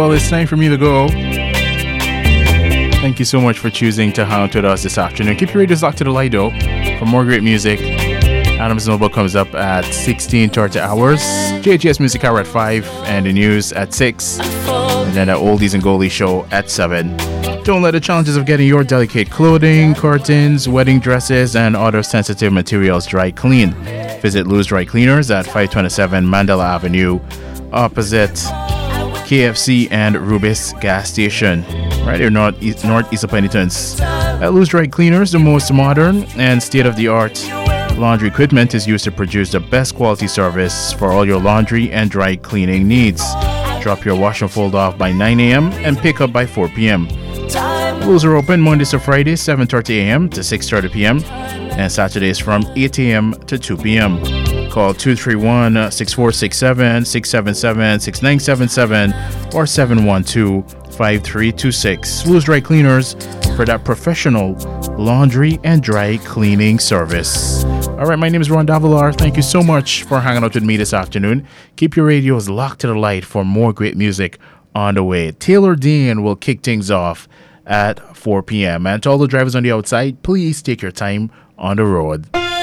Well, it's time for me to go. Thank you so much for choosing to hang out with us this afternoon. Keep your radios locked to the light, though, for more great music. Adams Noble comes up at 16:30 hours. JGS Music Hour at 5, and the news at 6. And then the Oldies and Goldies show at 7. Don't let the challenges of getting your delicate clothing, curtains, wedding dresses, and other sensitive materials dry clean. Visit Lou's Dry Cleaners at 527 Mandela Avenue, opposite KFC and Rubis gas station, right here northeast of Penitence. At Lou's Dry Cleaners, the most modern and state-of-the-art laundry equipment is used to produce the best quality service for all your laundry and dry cleaning needs. Drop your wash and fold off by 9 a.m. and pick up by 4 p.m. Lou's are open Mondays to Fridays, 7:30 a.m. to 6:30 p.m. and Saturdays from 8 a.m. to 2 p.m. Call 231-6467, 677-6977 or 712-5326. Lou's Dry Cleaners for that professional laundry and dry cleaning service. All right, my name is Ron Davalar. Thank you so much for hanging out with me this afternoon. Keep your radios locked to the light for more great music on the way. Taylor Dean will kick things off at 4 p.m. And to all the drivers on the outside, please take your time on the road.